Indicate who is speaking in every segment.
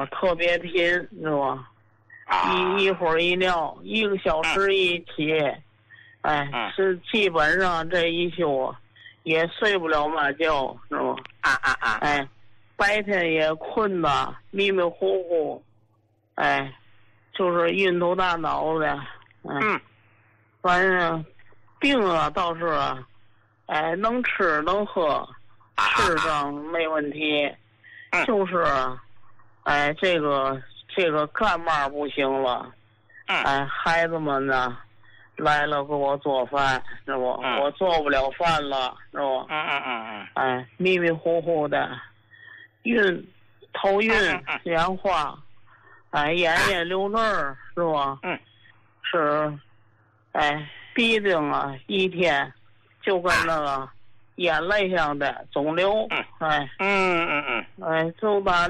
Speaker 1: 特别频，是吧？一会儿一尿，1个小时一起，是基本上这一宿也睡不了嘛觉，是吧？白天也困的迷迷糊糊，就是晕头大脑的，反正病倒是能吃能喝，吃上没问题，就是这个干嘛不行了，孩子们呢来了给我做饭，是不？我做不了饭了，是不？迷迷糊糊的，头晕，眼花，眼也流泪儿，是吧？是，鼻病啊，一天就跟那个眼泪像的肿瘤，就把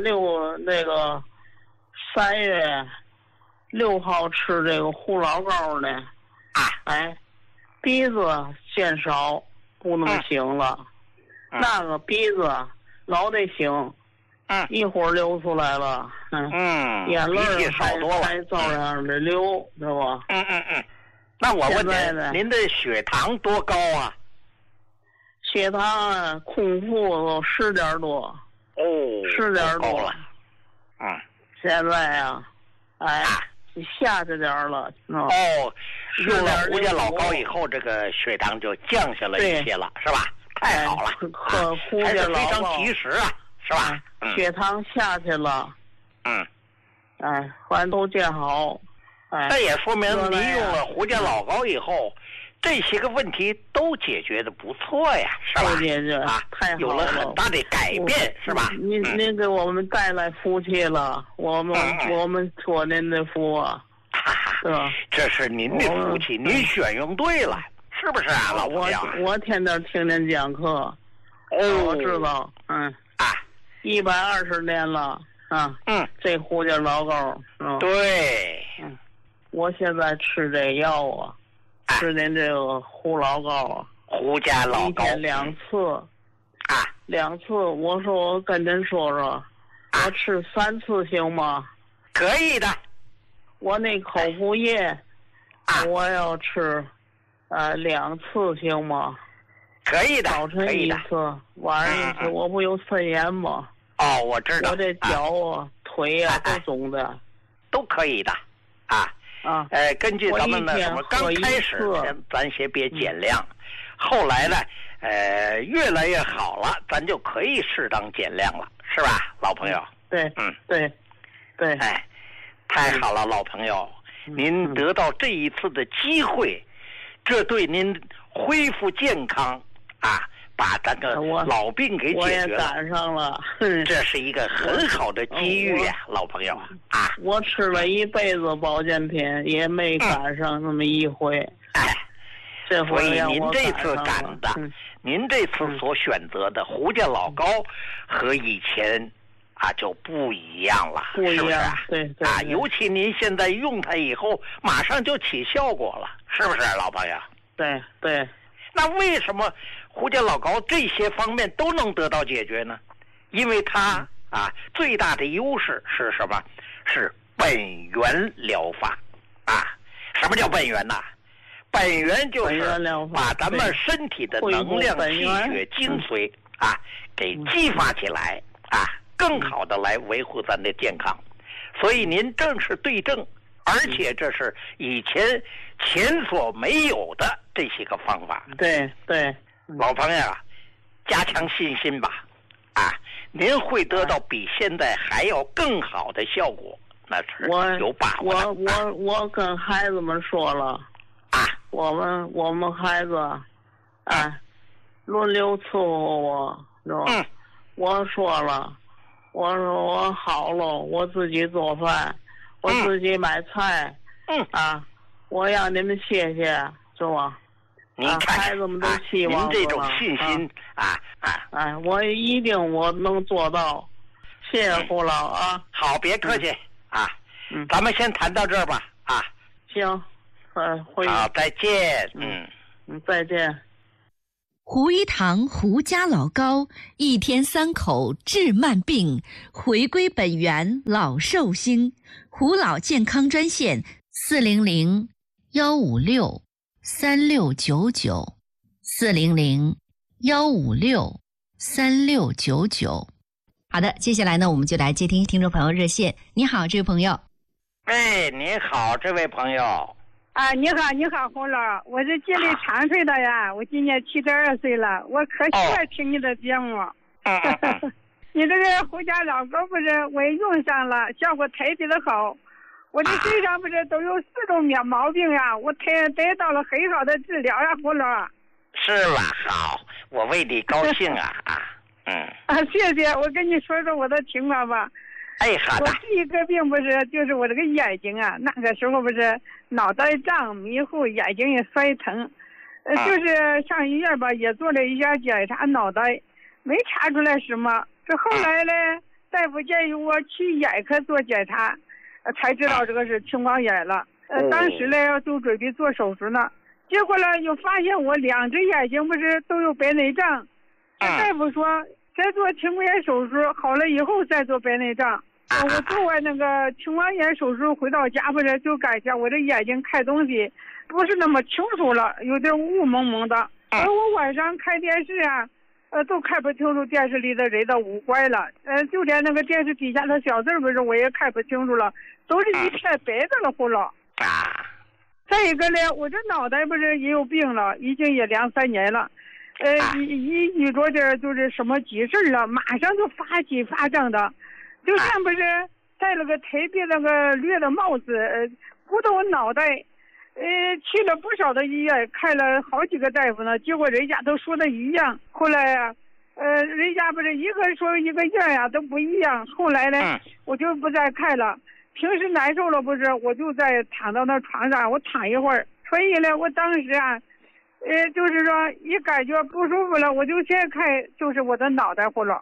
Speaker 1: 3月6号吃这个护老膏呢，鼻子见少不能醒了，那个鼻子老得醒，一会儿流出来了，眼泪还照样的流，是吧？
Speaker 2: 那我问您，您的血糖多高啊？
Speaker 1: 血糖空腹10点多，10点多了，现在下去点了。
Speaker 2: 用了胡家老膏以后，这个血糖就降下了一些了，是吧？太好了，
Speaker 1: 喝胡家老膏
Speaker 2: 非常及时啊，是吧？
Speaker 1: 血糖下去了，反正都见好。
Speaker 2: 那也说明您用了胡家老膏以后，这些个问题都解决的不错呀，是吧？
Speaker 1: 都解决太好了，
Speaker 2: 有了很大的改变，是吧？
Speaker 1: 您给我们带来福气了，我们托您的福啊，是吧？
Speaker 2: 这是您的福气，您选用对了，是不是啊，老朋友？
Speaker 1: 我天天听您讲课，我知道，120年了这胡家老膏，
Speaker 2: 对，
Speaker 1: 我现在吃这药啊，吃您这个胡老膏啊，
Speaker 2: 胡家老膏
Speaker 1: 1天2次，2次。我说我跟您说说，我吃3次行吗？
Speaker 2: 可以的。
Speaker 1: 我那口服液，我要吃2次行吗？
Speaker 2: 可以的，
Speaker 1: 早晨1次，晚上1次。我不有肾炎吗？
Speaker 2: 我知道。
Speaker 1: 我这脚腿都肿的，
Speaker 2: 都可以的。根据咱们的什么，刚开始咱先别减量，后来呢，越来越好了，咱就可以适当减量了，是吧，老朋友？
Speaker 1: 对，对，
Speaker 2: 太好了，老朋友，您得到这一次的机会，这对您恢复健康把咱个老病给解决了，
Speaker 1: 我也赶上了，
Speaker 2: 这是一个很好的机遇呀，老朋友
Speaker 1: 我吃了一辈子保健品，也没赶上那么一回。这回
Speaker 2: 所以您这次赶的，您这次所选择的胡家老膏和以前就不一样了，
Speaker 1: 不一样，
Speaker 2: 是不是？
Speaker 1: 对，
Speaker 2: 尤其您现在用它以后，马上就起效果了，是不是，老朋友？
Speaker 1: 对。
Speaker 2: 那为什么胡家老膏这些方面都能得到解决呢？因为它最大的优势是什么？是本源疗法什么叫本源呢？本源就是把咱们身体的能量、气血、精髓给激发起来更好的来维护咱的健康。所以您正是对症，而且这是以前所没有的这些个方法。
Speaker 1: 对，
Speaker 2: 老朋友加强信心吧，您会得到比现在还要更好的效果，那是有把握的。
Speaker 1: 我跟孩子们说了我们孩子轮流伺候我，是吧？我说了，我说我好了，我自己做饭，我自己买菜，我让你们谢谢，是吧？
Speaker 2: 您看，
Speaker 1: 孩子们都希望
Speaker 2: 您这种信心
Speaker 1: 我一定我能做到，谢谢胡老
Speaker 2: 好，别客气咱们先谈到这儿吧
Speaker 1: 行，
Speaker 2: 好，再见，
Speaker 1: 再见。
Speaker 3: 胡一堂胡家老高，一天3口治慢病，回归本源老寿星。胡老健康专线400-156-3699，400-156-3699。好的，接下来呢，我们就来接听听众朋友热线。你好，这位朋友。
Speaker 2: 哎，你好，这位朋友。
Speaker 4: 啊，你好，胡老，我是吉林长春的呀，我今年72岁了，我可喜欢听你的节目。你这个胡家老狗不是我也用上了，效果特别的好。我这身上不是都有4种毛病呀，我得到了很好的治疗呀，胡老。
Speaker 2: 是吧？好，我为你高兴啊
Speaker 4: 谢谢，我跟你说说我的情况吧。
Speaker 2: 哎，好的。
Speaker 4: 我第一个病不是就是我这个眼睛啊，那个时候不是脑袋胀、迷糊，眼睛也酸疼，就是上医院吧，也做了一下检查，脑袋没查出来什么。这后来呢，大夫建议我去眼科做检查，才知道这个是青光眼了。当时呢就准备做手术呢，结果呢又发现我2只眼睛不是都有白内障。大夫说再做青光眼手术，好了以后再做白内障。我做完那个青光眼手术回到家不是就感觉我这眼睛看东西不是那么清楚了，有点雾蒙蒙的。我晚上看电视啊，都看不清楚电视里的人的五官了。就连那个电视底下的小字不是我也看不清楚了，都是一片白的了，胡老。再一个呢，我这脑袋不是也有病了，已经也2、3年了。一遇着点就是什么急事了，马上就发起发胀的。就像不是戴了个特别那个绿的帽子，鼓到我脑袋。去了不少的医院，看了好几个大夫呢，结果人家都说的一样。后来啊，人家不是一个说一个样呀，都不一样。后来呢，我就不再看了。平时难受了不是，我就在躺到那床上，我躺一会儿。所以呢，我当时啊，就是说一感觉不舒服了，我就先看就是我的脑袋，或者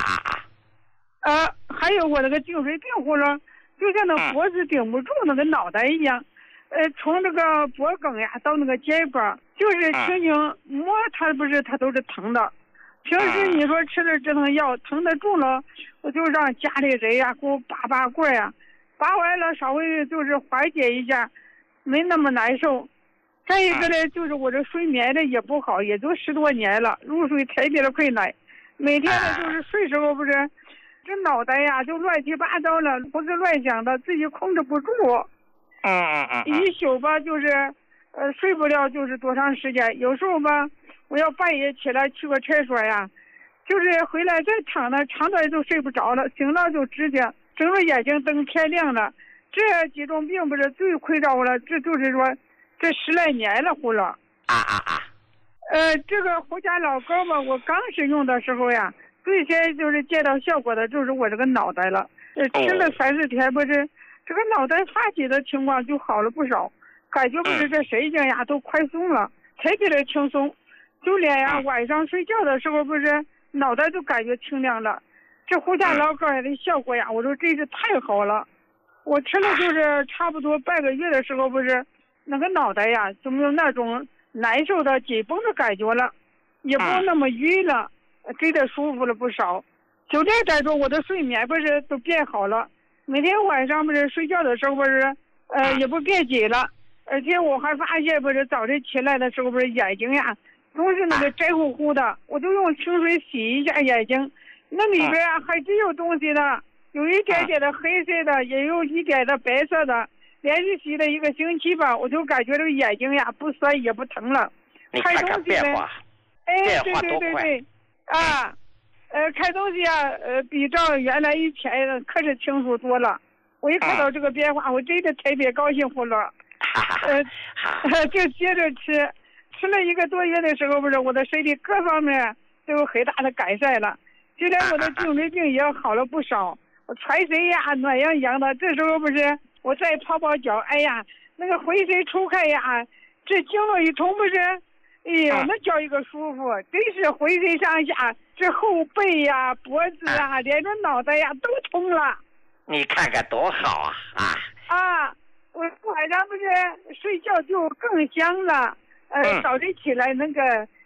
Speaker 4: 还有我那个颈椎病，或者就像那脖子顶不住那个脑袋一样，从那个脖梗呀到那个肩膀，就是轻轻摸它不是它都是疼的。平时你说吃点止疼药疼得住了，我就让家里人呀给我拔罐呀，拔完了稍微就是缓解一下，没那么难受。再一个呢，就是我这睡眠的也不好，也就10多年了，入睡特别的困难，每天呢就是睡时候不是这脑袋呀就乱七八糟了，胡思乱想的，自己控制不住。一宿吧就是睡不了就是多长时间，有时候吧我要半夜起来去个厕所呀，就是回来再躺那长短就睡不着了，醒了就直接整个眼睛瞪天亮了。这几种病不是最困扰我了，这就是说这10来年了，胡了。这个胡家老膏吧，我刚使用的时候呀，最先就是见到效果的就是我这个脑袋了。吃了3、4天不是这个脑袋发起的情况就好了不少，感觉不是这神经呀都快松了，特别的轻松。就连呀晚上睡觉的时候不是脑袋就感觉清亮了。这胡家老膏的效果呀，我说真是太好了。我吃了就是差不多半个月的时候不是那个脑袋呀就没有那种难受的紧绷的感觉了，也不那么晕了，真的舒服了不少。就这带着我的睡眠不是都变好了，每天晚上不是睡觉的时候不是也不变紧了，而且我还发现不是早晨起来的时候不是眼睛呀总是那个白乎乎的，我就用清水洗一下眼睛，那里边啊还真有东西的，有一点点的黑色的，也有一点的白色的。连续洗了1个星期吧，我就感觉这个眼睛呀不酸也不疼了。
Speaker 2: 看东西呢，
Speaker 4: 对看东西啊比照原来以前可是清楚多了。我一看到这个变化，我真的特别高兴，胡乐。就接着吃了1个多月的时候，不是我的身体各方面都有很大的改善了，就连我的颈椎病也好了不少，我全身呀暖洋洋的。这时候不是我再泡脚，哎呀，那个浑身出汗呀，这经络一通不是，哎呦，那叫一个舒服，真是浑身上下，这后背呀、脖子啊，连着脑袋呀都通了。
Speaker 2: 你看看多好啊！
Speaker 4: 我晚上不是睡觉就更香了，早晨起来那个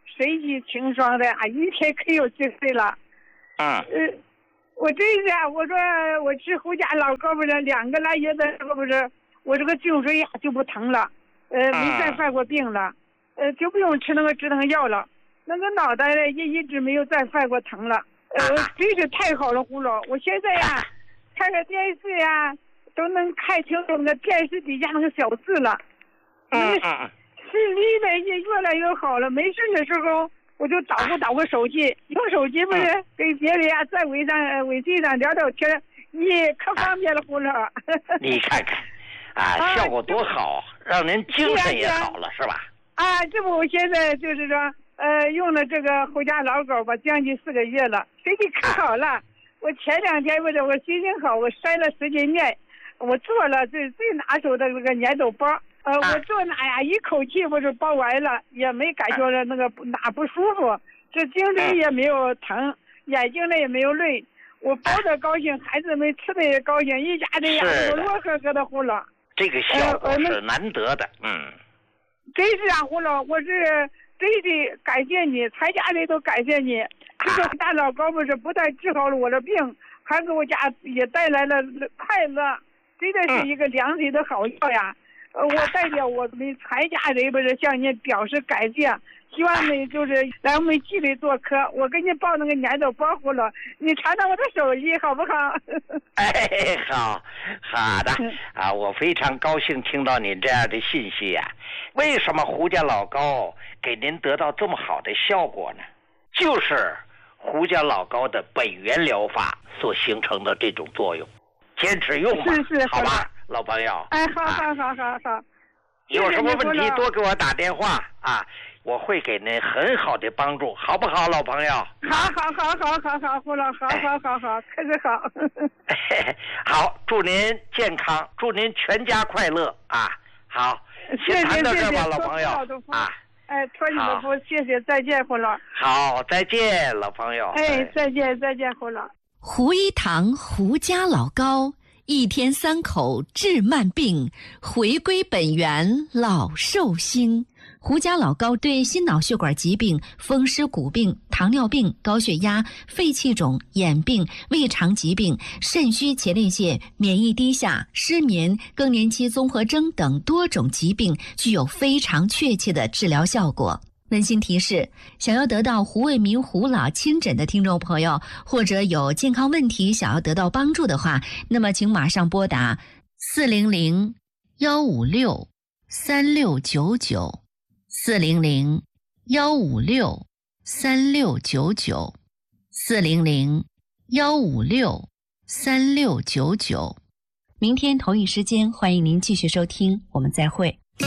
Speaker 4: 水气清爽的啊，一天可有精神了。我这是啊，我说我吃胡家老膏不是2个来月的时候不是，我这个颈椎呀就不疼了，没再犯过病了，就不用吃那个止疼药了，那个脑袋呢也一直没有再犯过疼了，真是太好了，胡老，我现在呀看个电视呀都能看清楚那个电视底下那个小字了，视力呢也越来越好了，没事的时候。我就捣鼓手机，用手机不是跟别人呀在微信上聊聊天，可方便了，胡老。
Speaker 2: 你看看，效果多好，让人精神也好了，是吧？
Speaker 4: 这不，我现在就是说，用了这个胡家老膏吧，将近4个月了，身体可好了。我前2天不是我心情好，我筛了10斤面，我做了最拿手的那个粘豆包。我做那呀，一口气不是包完了，也没感觉着那个哪不舒服，这颈椎也没有疼，眼睛呢也没有累，我包的高兴，孩子们吃的也高兴，一家人呀都乐呵呵的，胡老。
Speaker 2: 这个效果是难得的，
Speaker 4: 真是啊，胡老，我是真的感谢你，全家人都感谢你。这个大老膏不是不但治好了我的病，还给我家也带来了快乐，真的是一个良心的好药呀。我代表我们全家人不是向您表示感谢，希望你就是来我们纪委做客，我给你报那个粘豆包胡了，你传到我的手里好不好？
Speaker 2: 好的我非常高兴听到您这样的信息呀。为什么胡家老膏给您得到这么好的效果呢？就是胡家老膏的本源疗法所形成的这种作用，坚持用吧，好吧，老朋友。
Speaker 4: 好。
Speaker 2: 有什么问题多给我打电话我会给您很好的帮助，好不好，老朋友？
Speaker 4: 好，胡老，好，可是好。
Speaker 2: 好，祝您健康，祝您全家快乐好，先谈到这吧，老朋友
Speaker 4: 托你的福，谢谢，再见，胡老。
Speaker 2: 好，再见，老朋友。
Speaker 4: 再见，胡老。
Speaker 3: 胡一堂胡家老膏，一天3口治慢病，回归本源老寿星。胡家老膏对心脑血管疾病、风湿骨病、糖尿病、高血压、肺气肿、眼病、胃肠疾病、肾虚前列腺、免疫低下、失眠、更年期综合征等多种疾病具有非常确切的治疗效果。温馨提示，想要得到胡卫民胡老亲诊的听众朋友，或者有健康问题想要得到帮助的话，那么请马上拨打400-156-3699 400-156-3699 400-156-3699。明天同一时间，欢迎您继续收听，我们再会。